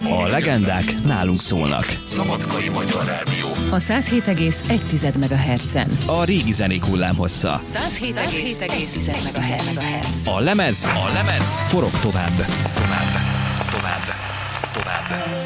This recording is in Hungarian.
A legendák nálunk szólnak. Szabadkai Magyar Rádió. A 107,1 MHz-en. A régi zenék hullámhossza. 107,1 MHz. A lemez forog tovább. Tovább.